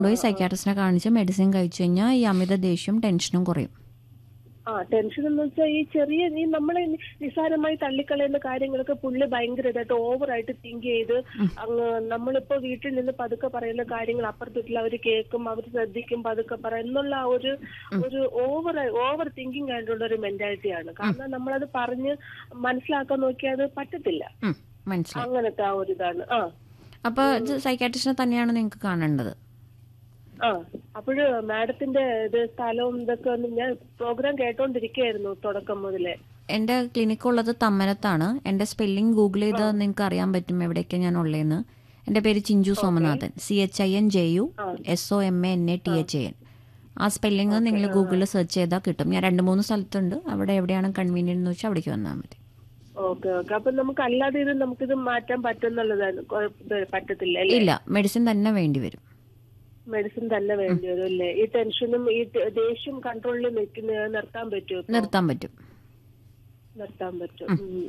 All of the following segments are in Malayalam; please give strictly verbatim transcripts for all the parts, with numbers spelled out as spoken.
പോയി സൈക്കാട്രിസ്റ്റിനെ കാണിച്ച് മെഡിസിൻ കഴിച്ചു കഴിഞ്ഞാൽ ഈ അമിത ദേഷ്യവും ടെൻഷനും കുറയും. ആ ടെൻഷൻ എന്ന് വെച്ചാൽ ഈ ചെറിയ ഈ നമ്മളെ നിസ്സാരമായി തള്ളിക്കളയുന്ന കാര്യങ്ങളൊക്കെ പുള്ളി ഭയങ്കര ഇതായിട്ട് ഓവറായിട്ട് തിങ്ക് ചെയ്ത് അങ്ങ് നമ്മളിപ്പോ വീട്ടിൽ നിന്ന് പതുക്കെ പറയുന്ന കാര്യങ്ങൾ അപ്പുറത്തിട്ടില്ല അവര് കേൾക്കും, അവർ ശ്രദ്ധിക്കും, പതുക്കെ പറയും എന്നുള്ള ആ ഒരു ഒരു ഓവർ ഓവർ തിങ്കിങ് ആയിട്ടുള്ള ഒരു മെന്റാലിറ്റിയാണ്. കാരണം നമ്മളത് പറഞ്ഞ് മനസ്സിലാക്കാൻ നോക്കിയാൽ അത് പറ്റത്തില്ല. അങ്ങനത്തെ ആ ഒരു ഇതാണ്. ആ അപ്പൊ സൈക്കാട്രിസ്റ്റിനെ തന്നെയാണ് നിങ്ങൾക്ക് കാണേണ്ടത്. ആ അപ്പോഴ് മാഡത്തിന്റെ ഇത് സ്ഥലവും ഇതൊക്കെ ഒന്ന് ഞാൻ പ്രോഗ്രാം കേട്ടോണ്ടിരിക്കുകയായിരുന്നു തുടക്കം മുതലേ. എന്റെ ക്ലിനിക്ക് ഉള്ളത് തമ്മനത്താണ്. എന്റെ സ്പെല്ലിംഗ് ഗൂഗിൾ ചെയ്ത് നിങ്ങൾക്ക് അറിയാൻ പറ്റും എവിടെയൊക്കെ ഞാൻ ഉള്ളതെന്ന്. എന്റെ പേര് Chinchu Somanathan. C H I N J U S O M A N A T H A N. ആ സ്പെല്ലിംഗ് നിങ്ങൾ ഗൂഗിളിൽ സെർച്ച് ചെയ്താൽ കിട്ടും. ഞാൻ രണ്ട് മൂന്ന് സ്ഥലത്തുണ്ട്. അവിടെ എവിടെയാണ് കൺവീനിയന്റ് എന്ന് വെച്ചാൽ അവിടേക്ക് വന്നാൽ മതി. Okay okay. അപ്പൊ നമുക്ക് അല്ലാതെ ഇത് നമുക്കിത് മാറ്റാൻ പറ്റുന്നുള്ളതാണ്? പറ്റത്തില്ല? ഇല്ല, മെഡിസിൻ തന്നെ വേണ്ടി വരും. മെഡിസിൻ തന്നെ വേണ്ടി വരും അല്ലേ? ഈ ടെൻഷനും ഈ ദേഷ്യം കൺട്രോളിൽ നിൽക്കുന്ന നിർത്താൻ പറ്റുമോ? നിർത്താൻ പറ്റും നിർത്താൻ പറ്റും.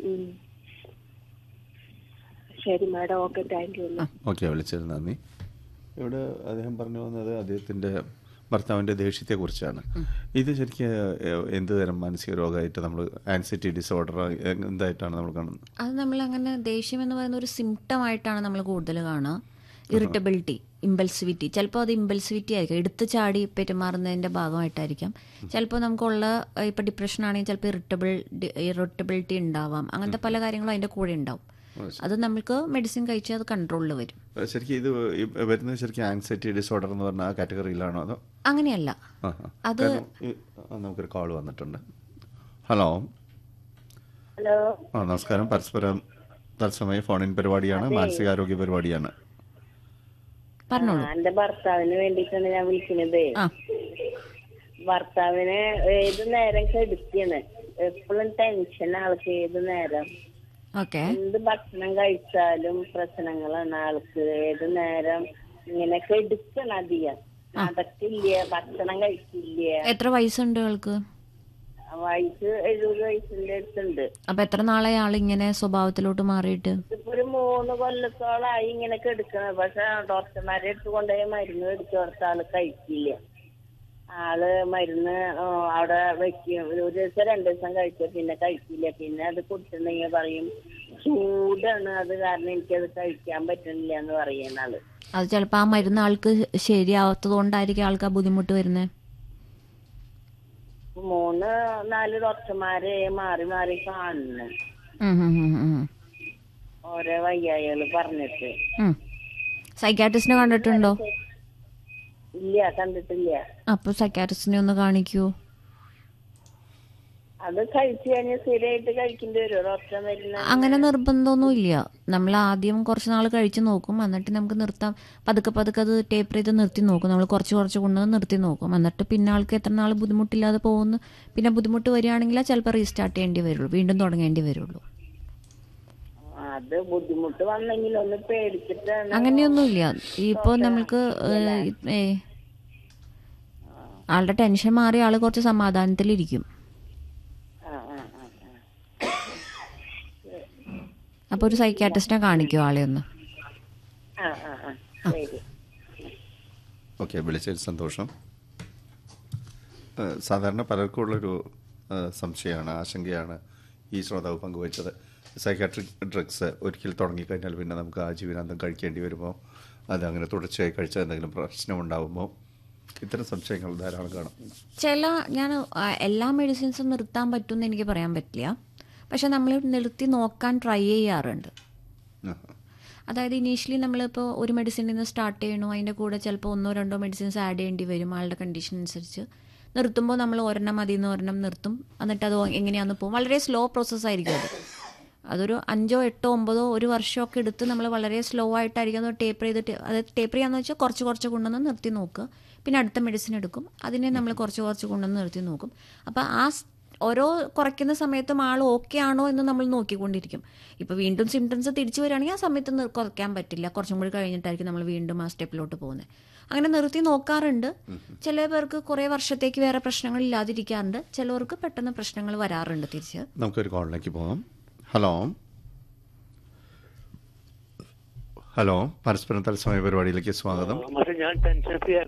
ശരി madam, okay, thank you. Okay, വിളിച്ചത് നന്ദി. ഇവിടെ അദ്ദേഹം പറഞ്ഞു വന്നത് അദ്ദേഹത്തിൻ്റെ ഭർത്താവിൻ്റെ ദേഷ്യത്തെക്കുറിച്ചാണ്. ഇത് ശരിക്കും എന്ത് തരം മാനസിക രോഗമായിട്ട് നമ്മൾ ആൻസൈറ്റി ഡിസോർഡർ എന്തായിട്ടാണ് നമ്മൾ കാണുന്നത്? അത് നമ്മൾ അങ്ങനെ ദേഷ്യം എന്ന് പറയുന്ന ഒരു സിംറ്റം ആയിട്ടാണ് നമ്മൾ കൂടുതൽ കാണുക. ഇറിറ്റബിലിറ്റി, ഇമ്പൾസിവിറ്റി, ചിലപ്പോൾ അത് ഇമ്പൾസിവിറ്റി ആയിരിക്കും, എടുത്ത് ചാടി പെരുമാറുന്നതിൻ്റെ ഭാഗമായിട്ടായിരിക്കാം. ചിലപ്പോൾ നമുക്കുള്ള ഇപ്പോൾ ഡിപ്രഷൻ ആണെങ്കിൽ ചിലപ്പോൾ ഇറിറ്റബിൾ ഇറിറ്റബിലിറ്റി ഉണ്ടാവാം. അങ്ങനത്തെ പല കാര്യങ്ങളും അതിൻ്റെ കൂടെ ഉണ്ടാവും. അത് നമുക്ക് മെഡിസിൻ കഴിച്ചാൽ അത് കൺട്രോളിൽ വരും. ശരിക്കും ഇത് വരുന്നത് ശരിക്കും ആൻസൈറ്റി ഡിസോർഡർ എന്ന് പറഞ്ഞ ആ കാറ്റഗറിയിലാണോ അതോ? അങ്ങനെയല്ല. അത് നമുക്കൊരു കോൾ വന്നിട്ടുണ്ട്. ഹലോ ഹലോ ആ നമസ്കാരം. പരസ്പരം തത്സമയ ഫോണിൻ പരിപാടിയാണ്, മാനസികാരോഗ്യ പരിപാടിയാണ്. പറഞ്ഞോളൂ. എന്റെ ഭർത്താവിന് വേണ്ടിയിട്ടാണ് ഞാൻ വിളിക്കുന്നത്. ഭർത്താവിന് ഏത് നേരം കെടുത്തിയാണ്, എപ്പോഴും ടെൻഷൻ ആൾക്ക്. ഏത് നേരം എന്ത് ഭക്ഷണം കഴിച്ചാലും പ്രശ്നങ്ങളാണ് ആൾക്ക്. ഏത് നേരം ഇങ്ങനെ കെടുക്കണം, അധികം നടക്കില്ല, ഭക്ഷണം കഴിക്കില്ല. എത്ര വയസ്സുണ്ട് ആൾക്ക്? വയസ്സ് എഴുപത് വയസ്സിന്റെ അടുത്തുണ്ട്. അപ്പൊ എത്ര നാളെ ആളിങ്ങനെ സ്വഭാവത്തിലോട്ട് മാറിയിട്ട്? ഇപ്പൊ ഒരു മൂന്ന് കൊല്ലത്തോളായി ഇങ്ങനെ കെടുക്കുന്നത്. പക്ഷെ ഡോക്ടർമാരെ അടുത്ത് കൊണ്ടുപോയി മരുന്ന് എടുത്തു കൊടുത്ത ആള് കഴിക്കില്ല. ആള് മരുന്ന് അവിടെ വെക്കും, ഒരു ദിവസം രണ്ടു ദിവസം കഴിച്ച പിന്നെ കഴിക്കില്ല. പിന്നെ അത് കുടിച്ചിട്ടുണ്ടെങ്കിൽ പറയും ചൂടാണ്, അത് കാരണം എനിക്കത് കഴിക്കാൻ പറ്റുന്നില്ല എന്ന് പറയുന്ന ആള്. അത് ചിലപ്പോ ആ മരുന്ന് ആൾക്ക് ശരിയാവാത്തത് കൊണ്ടായിരിക്കും ആൾക്ക് ആ ബുദ്ധിമുട്ട് വരുന്നത്. മൂന്ന് നാല് ഡോക്ടർമാരെ മാറി മാറി കാണുന്നു, ഓരോ വയ്യായികള് പറഞ്ഞിട്ട്. സൈക്കാട്രിസ്റ്റിനെ കണ്ടിട്ടുണ്ടോ? ഇല്ല, കണ്ടിട്ടില്ല. അപ്പൊ സൈക്കാട്രിസ്റ്റിനെ ഒന്ന് കാണിക്കൂ. അത് കഴിച്ചു കഴിഞ്ഞാൽ സ്ഥിരമായിട്ട് കഴിക്കേണ്ടി വരുമോ ഡോക്ടർ മരുന്ന്? അങ്ങനെ നിർബന്ധമൊന്നും ഇല്ല. നമ്മൾ ആദ്യം കുറച്ച് നാൾ കഴിച്ച് നോക്കും, എന്നിട്ട് നമുക്ക് നിർത്താം. പതുക്കെ പതുക്കെ അത് ടേപ്പർ ചെയ്ത് നിർത്തി നോക്കും. നമ്മൾ കുറച്ച് കുറച്ച് കൊണ്ടുവന്ന് നിർത്തി നോക്കും. എന്നിട്ട് പിന്നെ ആൾക്ക് എത്ര നാൾ ബുദ്ധിമുട്ടില്ലാതെ പോകുന്നു. പിന്നെ ബുദ്ധിമുട്ട് വരികയാണെങ്കിൽ ചിലപ്പോൾ റീസ്റ്റാർട്ട് ചെയ്യേണ്ടി വരുള്ളൂ, വീണ്ടും തുടങ്ങേണ്ടി വരുള്ളൂ. അത് ബുദ്ധിമുട്ട് വന്നെങ്കിൽ ഒന്ന് പേടിച്ചിട്ട് അങ്ങനെയൊന്നുമില്ല. ഇപ്പൊ നമ്മൾക്ക് ആളുടെ ടെൻഷൻ മാറി ആള് കുറച്ച് സമാധാനത്തിലിരിക്കും. അപ്പൊ ഒരു സൈക്കാട്രിസ്റ്റിനെ കാണിക്കോ ആളെ ഒന്ന്. ഓക്കെ, വിളിച്ചതിൽ സന്തോഷം. സാധാരണ പലർക്കും ഉള്ളൊരു സംശയമാണ്, ആശങ്കയാണ് ഈ ശ്രോതാവ് പങ്കുവച്ചത്. സൈക്കാട്രിക് ഡ്രഗ്സ് ഒരിക്കൽ തുടങ്ങിക്കഴിഞ്ഞാൽ പിന്നെ നമുക്ക് ആജീവനാന്തം കഴിക്കേണ്ടി വരുമോ, അത് അങ്ങനെ തുടർച്ചയായി കഴിച്ചാൽ എന്തെങ്കിലും പ്രശ്നം ഉണ്ടാകുമോ? ഇത്തരം സംശയങ്ങൾ ധാരാളം കാണും. ചില ഞാൻ എല്ലാ മെഡിസിൻസും നിർത്താൻ പറ്റുമെന്ന് എനിക്ക് പറയാൻ പറ്റില്ല. പക്ഷെ നമ്മൾ നിർത്തി നോക്കാൻ ട്രൈ ചെയ്യാറുണ്ട്. അതായത് ഇനീഷ്യലി നമ്മളിപ്പോൾ ഒരു മെഡിസിനിൽ നിന്ന് സ്റ്റാർട്ട് ചെയ്യണു, അതിൻ്റെ കൂടെ ചിലപ്പോൾ ഒന്നോ രണ്ടോ മെഡിസിൻസ് ആഡ് ചെയ്യേണ്ടി വരും ആളുടെ കണ്ടീഷൻ അനുസരിച്ച്. നിർത്തുമ്പോൾ നമ്മൾ ഒരെണ്ണം മതി എന്ന് ഒരെണ്ണം നിർത്തും, എന്നിട്ട് അത് എങ്ങനെയാണെന്ന് പോകും. വളരെ സ്ലോ പ്രോസസ്സായിരിക്കും അത്. അതൊരു അഞ്ചോ എട്ടോ ഒമ്പതോ ഒരു വർഷമൊക്കെ എടുത്ത് നമ്മൾ വളരെ സ്ലോ ആയിട്ടായിരിക്കും അത് ടേപ്പർ ചെയ്തിട്ട്. അതായത് ടേപ്പർ ചെയ്യാന്ന് വെച്ചാൽ കുറച്ച് കുറച്ച് കൊണ്ടുവന്ന് നിർത്തി നോക്കുക, പിന്നെ അടുത്ത മെഡിസിൻ എടുക്കും, അതിനെ നമ്മൾ കുറച്ച് കുറച്ച് കൊണ്ടുവന്ന് നിർത്തി നോക്കും. അപ്പോൾ ആ ഓരോ കുറയ്ക്കുന്ന സമയത്തും ആൾ ഓക്കെ ആണോ എന്ന് നമ്മൾ നോക്കിക്കൊണ്ടിരിക്കും. ഇപ്പോൾ വീണ്ടും സിംറ്റംസ് തിരിച്ചു വരികയാണെങ്കിൽ ആ സമയത്ത് കുറയ്ക്കാൻ പറ്റില്ല, കുറച്ചും കൂടി കഴിഞ്ഞിട്ടായിരിക്കും നമ്മൾ വീണ്ടും ആ സ്റ്റെപ്പിലോട്ട് പോകുന്നത്. അങ്ങനെ നിർത്തി നോക്കാറുണ്ട്. ചില പേർക്ക് കുറേ വർഷത്തേക്ക് വേറെ പ്രശ്നങ്ങൾ ഇല്ലാതിരിക്കാറുണ്ട്, ചിലവർക്ക് പെട്ടെന്ന് പ്രശ്നങ്ങൾ വരാറുണ്ട് തിരിച്ച്. നമുക്കൊരു കോളിലേക്ക് പോകാം. ഹലോ ഹലോ പരസ്പരം തത്സമയ പരിപാടിയിലേക്ക് സ്വാഗതം. ഞാൻ ടെൻഷൻ ഫ്രീ